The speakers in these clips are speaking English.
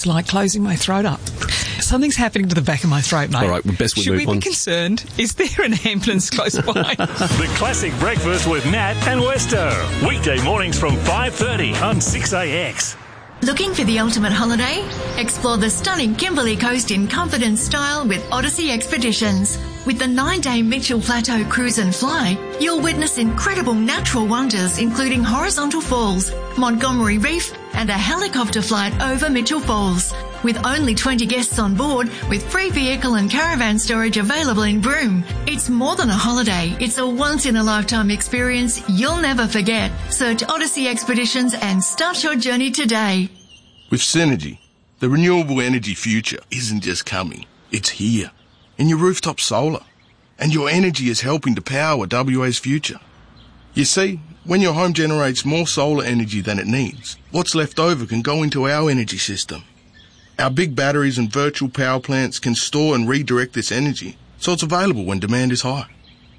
It's like closing my throat up. Something's happening to the back of my throat, mate. All right, well, best we Should move we be on. concerned? Is there an ambulance close by? The Classic Breakfast with Nat and Westo. Weekday mornings from 5:30 on 6AX. Looking for the ultimate holiday? Explore the stunning Kimberley Coast in comfort and style with Odyssey Expeditions. With the 9-day Mitchell Plateau Cruise and Fly, you'll witness incredible natural wonders including horizontal falls, Montgomery Reef and a helicopter flight over Mitchell Falls. With only 20 guests on board, with free vehicle and caravan storage available in Broome. It's more than a holiday, it's a once-in-a-lifetime experience you'll never forget. Search Odyssey Expeditions and start your journey today. With Synergy, the renewable energy future isn't just coming, it's here. In your rooftop solar. And your energy is helping to power WA's future. You see, when your home generates more solar energy than it needs, what's left over can go into our energy system. Our big batteries and virtual power plants can store and redirect this energy, so it's available when demand is high.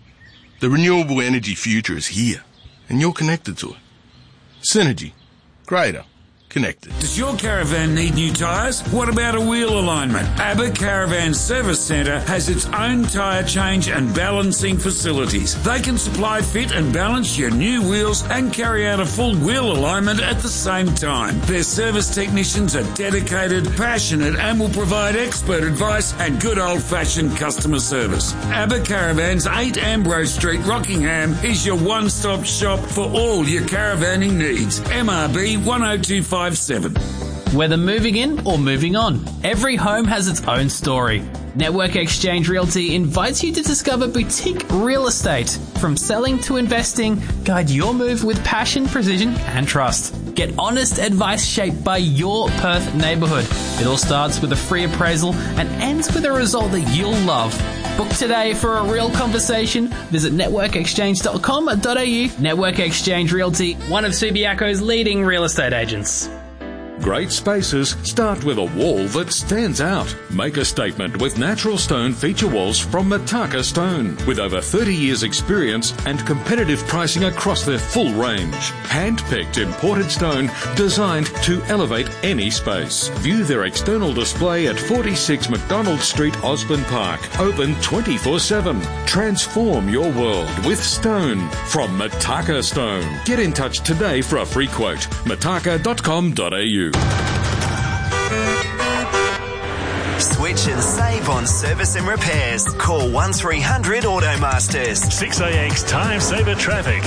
The renewable energy future is here, and you're connected to it. Synergy. Greater. Connected. Does your caravan need new tyres? What about a wheel alignment? ABBA Caravan Service Centre has its own tyre change and balancing facilities. They can supply, fit and balance your new wheels and carry out a full wheel alignment at the same time. Their service technicians are dedicated, passionate and will provide expert advice and good old-fashioned customer service. ABBA Caravans, 8 Ambrose Street, Rockingham is your one-stop shop for all your caravanning needs. MRB 1025. Whether moving in or moving on, every home has its own story. Network Exchange Realty invites you to discover boutique real estate. From selling to investing, guide your move with passion, precision and trust. Get honest advice shaped by your Perth neighbourhood. It all starts with a free appraisal and ends with a result that you'll love. Book today for a real conversation. Visit networkexchange.com.au. Network Exchange Realty, one of Subiaco's leading real estate agents. Great spaces start with a wall that stands out. Make a statement with natural stone feature walls from Mataka Stone. With over 30 years experience and competitive pricing across their full range. Hand-picked imported stone designed to elevate any space. View their external display at 46 McDonald Street, Osborne Park. Open 24/7. Transform your world with stone from Mataka Stone. Get in touch today for a free quote. mataka.com.au. Switch and save on service and repairs. Call 1300 Automasters. 6AX Time Saver Traffic.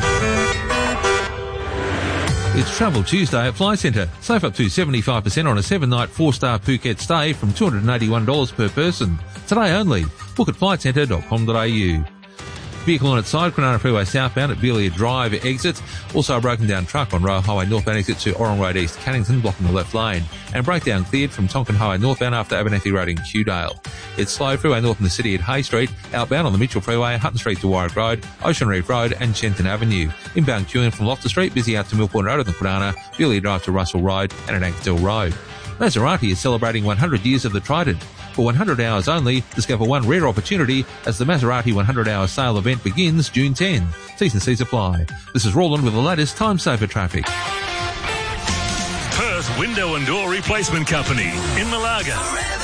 It's Travel Tuesday at Fly Centre. Save up to 75% on a 7-night 4-star Phuket stay from $281 per person. Today only. Book at flightcentre.com.au. Vehicle on its side, Kwinana Freeway southbound at Belia Drive exit. Also a broken down truck on Royal Highway northbound exit to Orong Road East, Cannington, blocking the left lane. And breakdown cleared from Tonkin Highway northbound after Abernethy Road in Kewdale. It's slow freeway north in the city at Hay Street, outbound on the Mitchell Freeway, Hutton Street to Warwick Road, Ocean Reef Road and Shenton Avenue. Inbound queuing from Loftus Street, busy out to Millport Road on the Kwinana, Belia Drive to Russell Road and at Ankerstill Road. Maserati is celebrating 100 years of the Trident. For 100 hours only, discover one rare opportunity as the Maserati 100-hour sale event begins June 10. T&Cs apply. This is Roland with the latest Time Saver traffic. Perth Window and Door Replacement Company in Malaga.